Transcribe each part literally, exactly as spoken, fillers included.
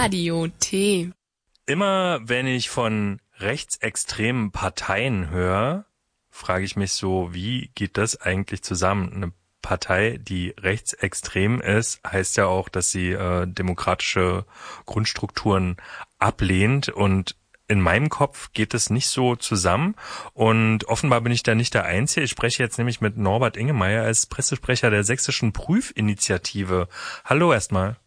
Radio T. Immer wenn ich von rechtsextremen Parteien höre, frage ich mich so, wie geht das eigentlich zusammen? Eine Partei, die rechtsextrem ist, heißt ja auch, dass sie äh, demokratische Grundstrukturen ablehnt, und in meinem Kopf geht es nicht so zusammen, und offenbar bin ich da nicht der Einzige. Ich spreche jetzt nämlich mit Norbert Ingemeier als Pressesprecher der Sächsischen Prüfinitiative. Hallo erstmal.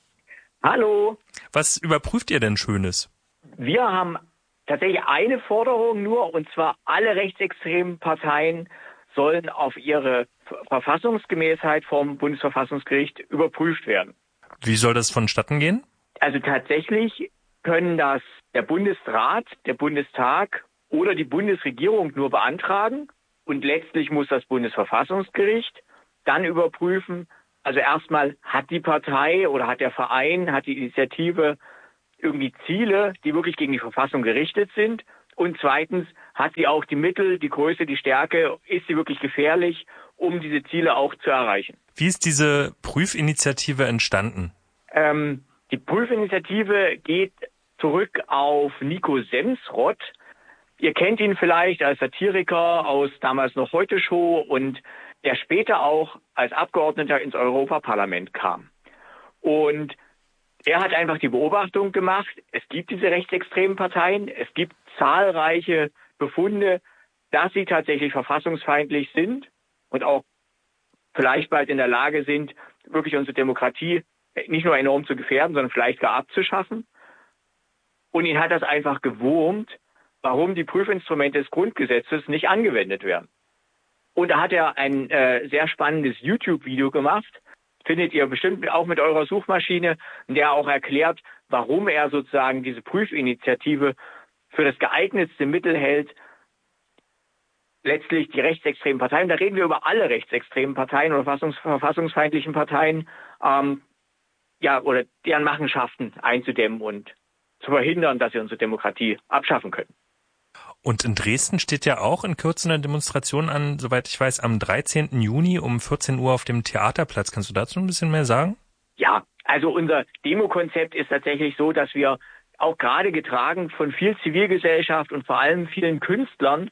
Hallo. Was überprüft ihr denn Schönes? Wir haben tatsächlich eine Forderung nur, und zwar alle rechtsextremen Parteien sollen auf ihre Verfassungsgemäßheit vom Bundesverfassungsgericht überprüft werden. Wie soll das vonstatten gehen? Also tatsächlich können das der Bundesrat, der Bundestag oder die Bundesregierung nur beantragen, und letztlich muss das Bundesverfassungsgericht dann überprüfen. Also erstmal, hat die Partei oder hat der Verein, hat die Initiative irgendwie Ziele, die wirklich gegen die Verfassung gerichtet sind? Und zweitens, hat sie auch die Mittel, die Größe, die Stärke, ist sie wirklich gefährlich, um diese Ziele auch zu erreichen? Wie ist diese Prüfinitiative entstanden? Ähm, die Prüfinitiative geht zurück auf Nico Semsrott. Ihr kennt ihn vielleicht als Satiriker aus damals noch Heute Show, und der später auch als Abgeordneter ins Europaparlament kam. Und er hat einfach die Beobachtung gemacht, es gibt diese rechtsextremen Parteien, es gibt zahlreiche Befunde, dass sie tatsächlich verfassungsfeindlich sind und auch vielleicht bald in der Lage sind, wirklich unsere Demokratie nicht nur enorm zu gefährden, sondern vielleicht gar abzuschaffen. Und ihn hat das einfach gewurmt, warum die Prüfinstrumente des Grundgesetzes nicht angewendet werden. Und da hat er ein äh, sehr spannendes YouTube-Video gemacht, findet ihr bestimmt auch mit eurer Suchmaschine, in der er auch erklärt, warum er sozusagen diese Prüfinitiative für das geeignetste Mittel hält, letztlich die rechtsextremen Parteien, da reden wir über alle rechtsextremen Parteien oder verfassungs- verfassungsfeindlichen Parteien, ähm, ja, oder deren Machenschaften einzudämmen und zu verhindern, dass sie unsere Demokratie abschaffen können. Und in Dresden steht ja auch in Kürze eine Demonstration an, soweit ich weiß, am dreizehnten Juni um vierzehn Uhr auf dem Theaterplatz. Kannst du dazu ein bisschen mehr sagen? Ja, also unser Demokonzept ist tatsächlich so, dass wir auch gerade getragen von viel Zivilgesellschaft und vor allem vielen Künstlern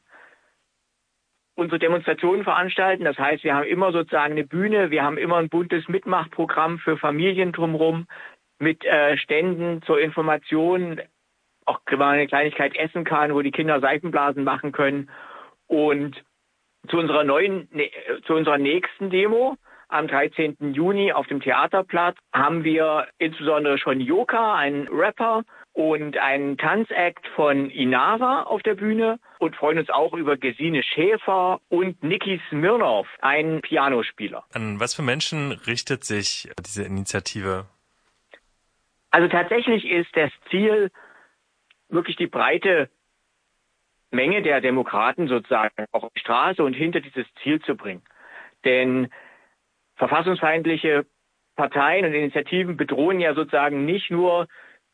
unsere Demonstrationen veranstalten. Das heißt, wir haben immer sozusagen eine Bühne, wir haben immer ein buntes Mitmachprogramm für Familien drumherum mit äh, Ständen zur Information, auch wenn man eine Kleinigkeit essen kann, wo die Kinder Seifenblasen machen können. Und zu unserer neuen, ne, zu unserer nächsten Demo am dreizehnten Juni auf dem Theaterplatz haben wir insbesondere schon Joka, einen Rapper, und einen Tanzakt von Inara auf der Bühne und freuen uns auch über Gesine Schäfer und Niki Smirnov, einen Pianospieler. An was für Menschen richtet sich diese Initiative? Also tatsächlich ist das Ziel, wirklich die breite Menge der Demokraten sozusagen auch auf die Straße und hinter dieses Ziel zu bringen. Denn verfassungsfeindliche Parteien und Initiativen bedrohen ja sozusagen nicht nur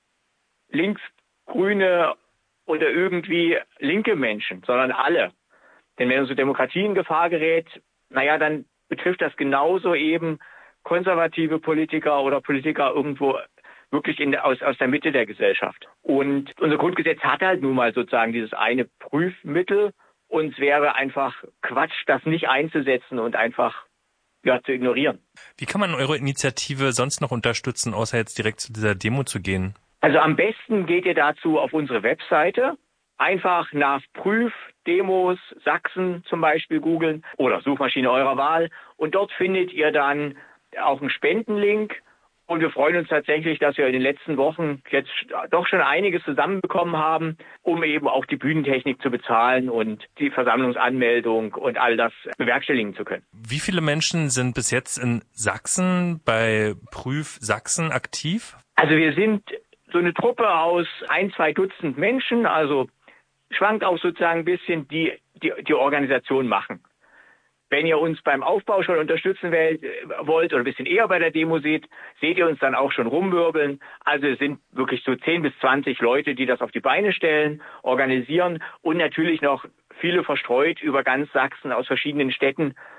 linksgrüne oder irgendwie linke Menschen, sondern alle. Denn wenn unsere Demokratie in Gefahr gerät, naja, dann betrifft das genauso eben konservative Politiker oder Politiker irgendwo wirklich in, aus, aus der Mitte der Gesellschaft. Und unser Grundgesetz hat halt nun mal sozusagen dieses eine Prüfmittel, und es wäre einfach Quatsch, das nicht einzusetzen und einfach ja, zu ignorieren. Wie kann man eure Initiative sonst noch unterstützen, außer jetzt direkt zu dieser Demo zu gehen? Also am besten geht ihr dazu auf unsere Webseite, einfach nach Prüfdemos Sachsen zum Beispiel googeln oder Suchmaschine eurer Wahl, und dort findet ihr dann auch einen Spendenlink. Und wir freuen uns tatsächlich, dass wir in den letzten Wochen jetzt doch schon einiges zusammenbekommen haben, um eben auch die Bühnentechnik zu bezahlen und die Versammlungsanmeldung und all das bewerkstelligen zu können. Wie viele Menschen sind bis jetzt in Sachsen bei Prüf Sachsen aktiv? Also wir sind so eine Truppe aus ein, zwei Dutzend Menschen, also schwankt auch sozusagen ein bisschen, die die, die Organisation machen. Wenn ihr uns beim Aufbau schon unterstützen wollt oder ein bisschen eher bei der Demo seht, seht ihr uns dann auch schon rumwirbeln. Also es sind wirklich so zehn bis zwanzig Leute, die das auf die Beine stellen, organisieren, und natürlich noch viele verstreut über ganz Sachsen aus verschiedenen Städten,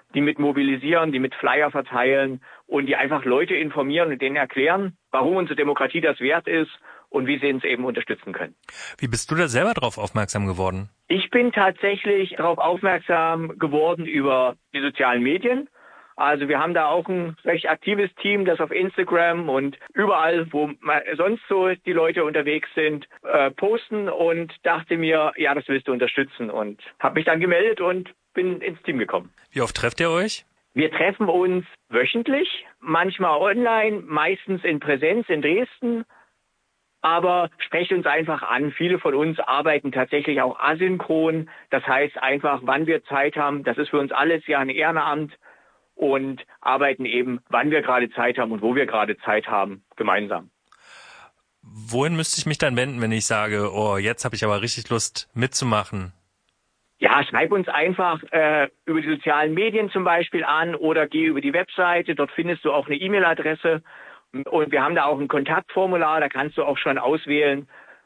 die mit mobilisieren, die mit Flyer verteilen und die einfach Leute informieren und denen erklären, warum unsere Demokratie das wert ist und wie sie uns eben unterstützen können. Wie bist du da selber drauf aufmerksam geworden? Ich bin tatsächlich darauf aufmerksam geworden über die sozialen Medien. Also wir haben da auch ein recht aktives Team, das auf Instagram und überall, wo sonst so die Leute unterwegs sind, äh, posten und dachte mir, ja, das willst du unterstützen und habe mich dann gemeldet und bin ins Team gekommen. Wie oft trefft ihr euch? Wir treffen uns wöchentlich, manchmal online, meistens in Präsenz in Dresden. Aber sprecht uns einfach an. Viele von uns arbeiten tatsächlich auch asynchron. Das heißt einfach, wann wir Zeit haben. Das ist für uns alles ja ein Ehrenamt und arbeiten eben, wann wir gerade Zeit haben und wo wir gerade Zeit haben, gemeinsam. Wohin müsste ich mich dann wenden, wenn ich sage, oh, jetzt habe ich aber richtig Lust mitzumachen? Ja, schreib uns einfach äh, über die sozialen Medien zum Beispiel an oder geh über die Webseite. Dort findest du auch eine E-Mail-Adresse. Und wir haben da auch ein Kontaktformular, da kannst du auch schon auswählen,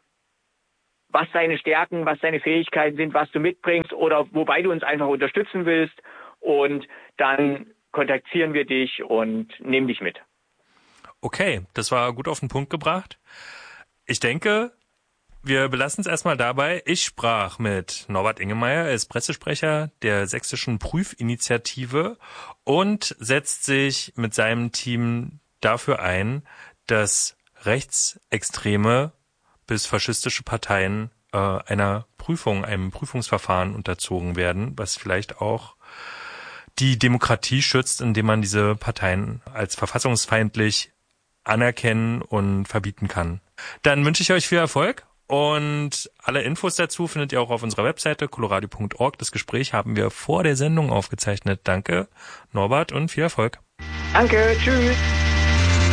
was deine Stärken, was deine Fähigkeiten sind, was du mitbringst oder wobei du uns einfach unterstützen willst. Und dann kontaktieren wir dich und nehmen dich mit. Okay, das war gut auf den Punkt gebracht. Ich denke, wir belassen es erstmal dabei. Ich sprach mit Norbert Ingemeier, er ist Pressesprecher der Sächsischen Prüfinitiative und setzt sich mit seinem Team dafür ein, dass rechtsextreme bis faschistische Parteien äh, einer Prüfung, einem Prüfungsverfahren unterzogen werden, was vielleicht auch die Demokratie schützt, indem man diese Parteien als verfassungsfeindlich anerkennen und verbieten kann. Dann wünsche ich euch viel Erfolg und alle Infos dazu findet ihr auch auf unserer Webseite coloradio punkt org. Das Gespräch haben wir vor der Sendung aufgezeichnet. Danke, Norbert, und viel Erfolg. Danke, tschüss.